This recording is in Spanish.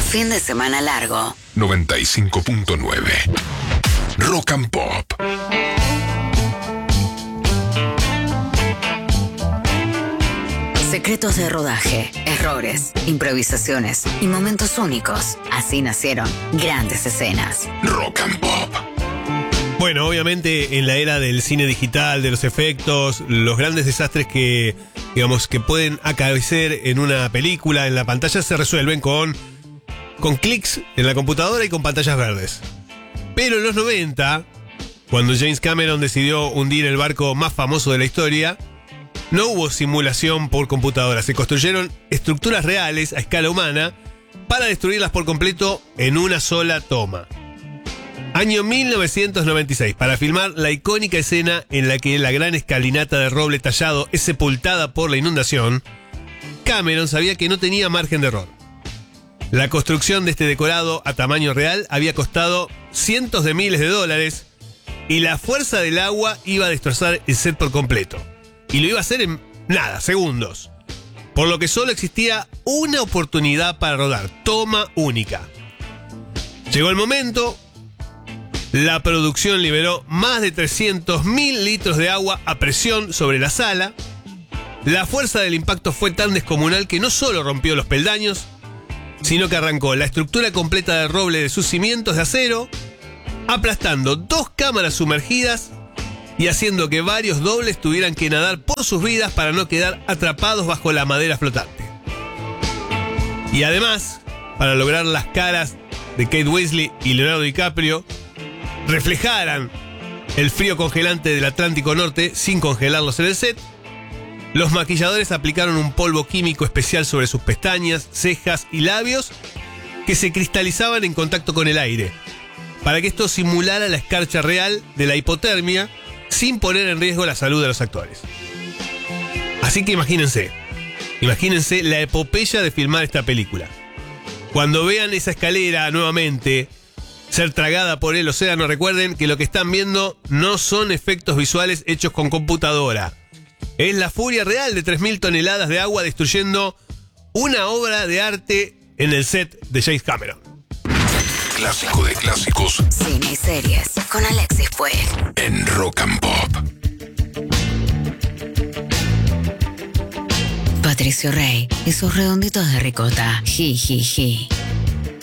fin de semana largo. 95.9 Rock and Pop. Secretos de rodaje, errores, improvisaciones y momentos únicos. Así nacieron grandes escenas. Rock and Pop. Bueno, obviamente en la era del cine digital, de los efectos, los grandes desastres que, digamos, que pueden acaecer en una película, en la pantalla, se resuelven con clics en la computadora y con pantallas verdes. Pero en los 90, cuando James Cameron decidió hundir el barco más famoso de la historia, no hubo simulación por computadora. Se construyeron estructuras reales a escala humana para destruirlas por completo en una sola toma. Año 1996, para filmar la icónica escena en la que la gran escalinata de roble tallado es sepultada por la inundación, Cameron sabía que no tenía margen de error. La construcción de este decorado a tamaño real había costado cientos de miles de dólares y la fuerza del agua iba a destrozar el set por completo. Y lo iba a hacer en nada, segundos. Por lo que solo existía una oportunidad para rodar, toma única. Llegó el momento. La producción liberó más de 300.000 litros de agua a presión sobre la sala. La fuerza del impacto fue tan descomunal que no solo rompió los peldaños, sino que arrancó la estructura completa de roble de sus cimientos de acero, aplastando 2 cámaras sumergidas y haciendo que varios dobles tuvieran que nadar por sus vidas para no quedar atrapados bajo la madera flotante. Y además, para lograr las caras de Kate Winslet y Leonardo DiCaprio reflejaran el frío congelante del Atlántico Norte sin congelarlos en el set, los maquilladores aplicaron un polvo químico especial sobre sus pestañas, cejas y labios que se cristalizaban en contacto con el aire, para que esto simulara la escarcha real de la hipotermia sin poner en riesgo la salud de los actores. Así que imagínense la epopeya de filmar esta película. Cuando vean esa escalera nuevamente ser tragada por el océano, recuerden que lo que están viendo no son efectos visuales hechos con computadora. Es la furia real de 3.000 toneladas de agua destruyendo una obra de arte en el set de James Cameron. Clásico de clásicos. Cine y series con Alexis Puig. En Rock and Pop. Patricio Rey y sus redonditos de ricota. Ji, ji, ji.